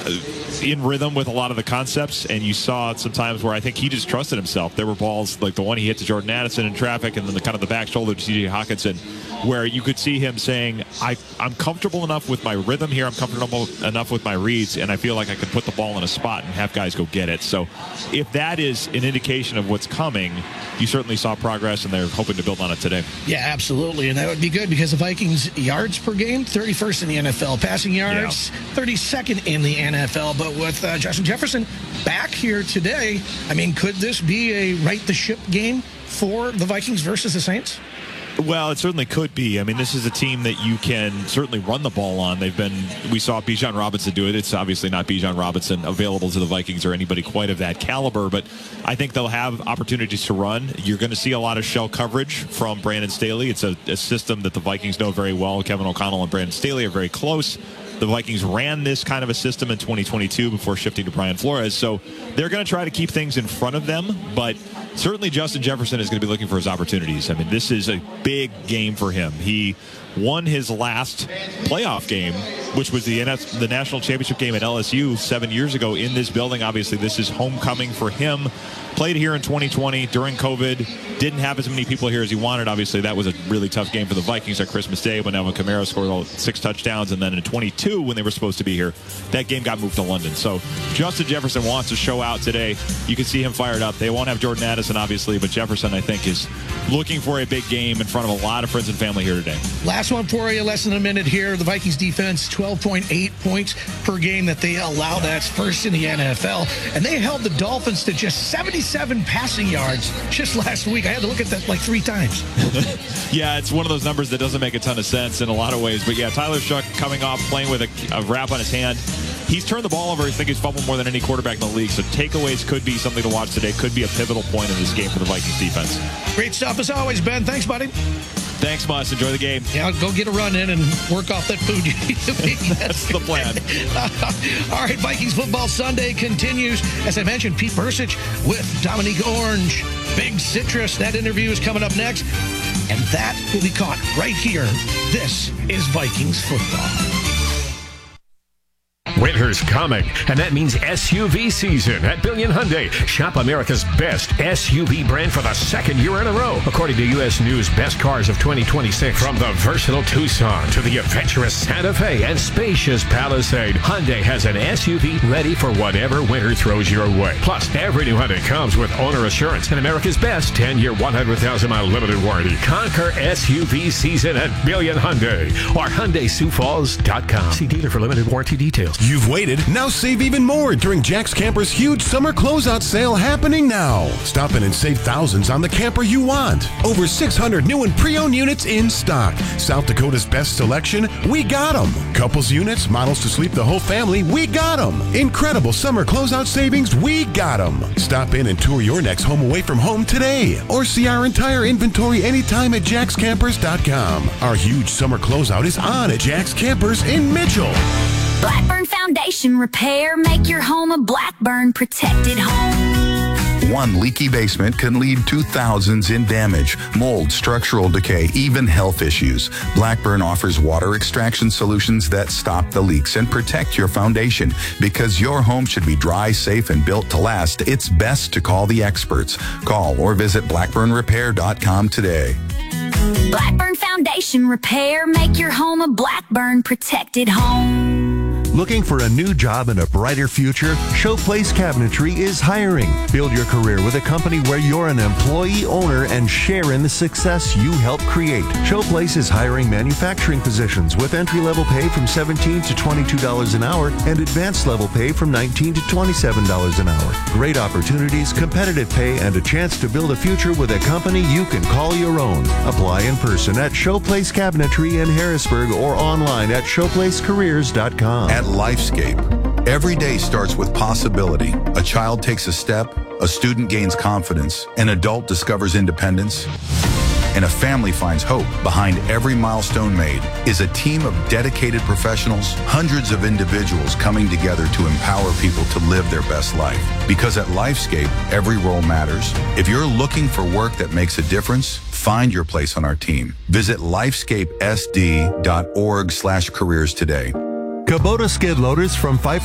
in rhythm with a lot of the concepts, and you saw sometimes where I think he just trusted himself. There were balls like the one he hit to Jordan Addison in traffic, and then the kind of the back shoulder to TJ Hawkinson, where you could see him saying, I'm comfortable enough with my rhythm here, I'm comfortable enough with my reads, and I feel like I can put the ball in a spot and have guys go get it. So if that is an indication of what's coming, you certainly saw progress, and they're hoping to build on it today. Yeah, absolutely, and that would be good because the Vikings yards per game, 31st in the NFL. Passing yards, 32nd in the NFL. But with Justin Jefferson back here today, I mean, could this be a right-the-ship game for the Vikings versus the Saints? Well, it certainly could be. I mean, this is a team that you can certainly run the ball on. We saw Bijan Robinson do it. It's obviously not Bijan Robinson available to the Vikings or anybody quite of that caliber, but I think they'll have opportunities to run. You're going to see a lot of shell coverage from Brandon Staley. It's a system that the Vikings know very well. Kevin O'Connell and Brandon Staley are very close. The Vikings ran this kind of a system in 2022 before shifting to Brian Flores. So they're going to try to keep things in front of them, but certainly Justin Jefferson is going to be looking for his opportunities. I mean, this is a big game for him. He won his last playoff game, which was the national championship game at LSU 7 years ago in this building. Obviously, this is homecoming for him. Played here in 2020 during COVID. Didn't have as many people here as he wanted. Obviously, that was a really tough game for the Vikings on Christmas Day when Alvin Kamara scored all 6 touchdowns. And then in 22, when they were supposed to be here, that game got moved to London. So Justin Jefferson wants to show out today. You can see him fired up. They won't have Jordan Addison, obviously, but Jefferson, I think, is looking for a big game in front of a lot of friends and family here today. Last one for you, less than a minute here. The Vikings defense, 12.8 points per game that they allow. That's first in the NFL. And they held the Dolphins to just 77 passing yards just last week. I had to look at that like 3 times. Yeah, it's one of those numbers that doesn't make a ton of sense in a lot of ways. But yeah, Tyler Shough coming off playing with a wrap on his hand. He's turned the ball over. I think he's fumbled more than any quarterback in the league. So takeaways could be something to watch today. Could be a pivotal point in this game for the Vikings defense. Great stuff as always, Ben. Thanks, buddy. Thanks, Mus. Enjoy the game. Yeah, go get a run in and work off that food you need to eat. That's the plan. All right, Vikings Football Sunday continues. As I mentioned, Pete Bercich with Dominique Orange. Big Citrus. That interview is coming up next. And that will be caught right here. This is Vikings Football. Winter's coming, and that means SUV season at Billion Hyundai. Shop America's best SUV brand for the 2nd year in a row, according to U.S. News Best Cars of 2026. From the versatile Tucson to the adventurous Santa Fe and spacious Palisade, Hyundai has an SUV ready for whatever winter throws your way. Plus, every new Hyundai comes with owner assurance and America's best 10-year, 100,000-mile limited warranty. Conquer SUV season at Billion Hyundai or HyundaiSiouxFalls.com. See dealer for limited warranty details. You've waited. Now save even more during Jack's Camper's huge summer closeout sale happening now. Stop in and save thousands on the camper you want. Over 600 new and pre-owned units in stock. South Dakota's best selection, we got them. Couples units, models to sleep the whole family, we got them. Incredible summer closeout savings, we got them. Stop in and tour your next home away from home today. Or see our entire inventory anytime at jackscampers.com. Our huge summer closeout is on at Jack's Campers in Mitchell. Blackburn Foundation Repair. Make your home a Blackburn protected home. One leaky basement can lead to thousands in damage, mold, structural decay, even health issues. Blackburn offers water extraction solutions that stop the leaks and protect your foundation. Because your home should be dry, safe, and built to last, it's best to call the experts. Call or visit blackburnrepair.com today. Blackburn Foundation Repair. Make your home a Blackburn protected home. Looking for a new job and a brighter future? Showplace Cabinetry is hiring. Build your career with a company where you're an employee owner and share in the success you help create. Showplace is hiring manufacturing positions with entry-level pay from $17 to $22 an hour and advanced level pay from $19 to $27 an hour. Great opportunities, competitive pay, and a chance to build a future with a company you can call your own. Apply in person at Showplace Cabinetry in Harrisburg or online at showplacecareers.com. At Lifescape, every day starts with possibility. A child takes a step, a student gains confidence, an adult discovers independence, and a family finds hope. Behind every milestone made is a team of dedicated professionals, hundreds of individuals coming together to empower people to live their best life. Because at Lifescape, every role matters. If you're looking for work that makes a difference, find your place on our team. Visit lifescapesd.org/careers today. Kubota skid loaders from